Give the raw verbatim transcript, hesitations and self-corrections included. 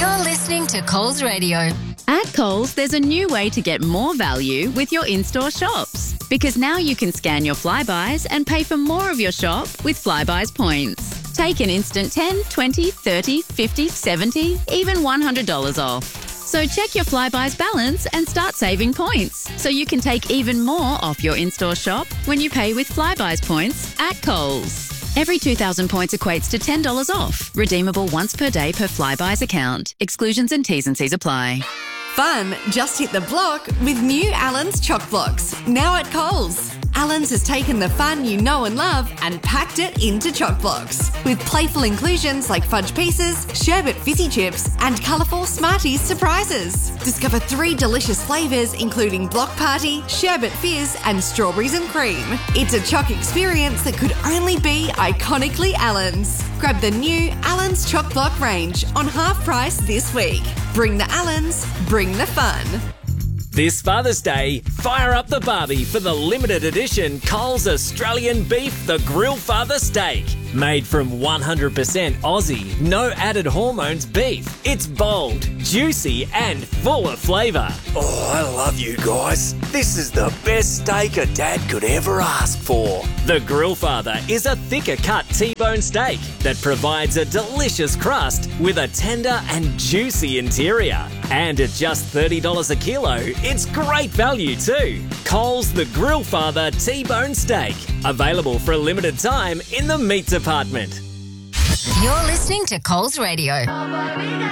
You're listening to Coles Radio. At Coles, there's a new way to get more value with your in-store shops. Because now you can scan your Flybuys and pay for more of your shop with Flybuys points. Take an instant ten, twenty, thirty, fifty, seventy, even one hundred dollars off. So check your Flybuys balance and start saving points so you can take even more off your in-store shop when you pay with Flybuys points at Coles. Every two thousand points equates to ten dollars off. Redeemable once per day per Flybuys account. Exclusions and T's and C's apply. Fun just hit the block with new Allen's Choc Blocks, now at Coles. Allen's has taken the fun you know and love and packed it into Choc Blocks with playful inclusions like fudge pieces, sherbet fizzy chips and colourful Smarties surprises. Discover three delicious flavours including Block Party, Sherbet Fizz and Strawberries and Cream. It's a Choc experience that could only be iconically Allen's. Grab the new Allen's Choc Block range on half price this week. Bring the Allens, bring the fun. This Father's Day, fire up the barbie for the limited edition Coles Australian Beef The Grill Father Steak. Made from one hundred percent Aussie, no added hormones beef. It's bold, juicy and full of flavour. Oh, I love you guys. This is the best steak a dad could ever ask for. The Grill Father is a thicker cut T-bone steak that provides a delicious crust with a tender and juicy interior. And at just thirty dollars a kilo, it's great value too. Coles The Grill Father T-bone steak. Available for a limited time in the meat department. You're listening to Coles Radio.